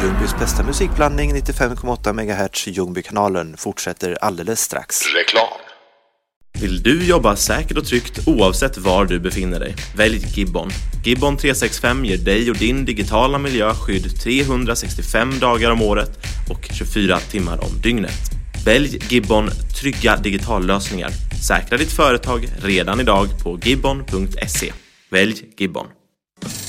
Ljungbys bästa musikblandning 95,8 MHz Ljungbykanalen fortsätter alldeles strax. Reklam. Vill du jobba säkert och tryggt oavsett var du befinner dig? Välj Gibbon. Gibbon 365 ger dig och din digitala miljö skydd 365 dagar om året och 24 timmar om dygnet. Välj Gibbon trygga digitallösningar. Säkra ditt företag redan idag på gibbon.se. Välj Gibbon.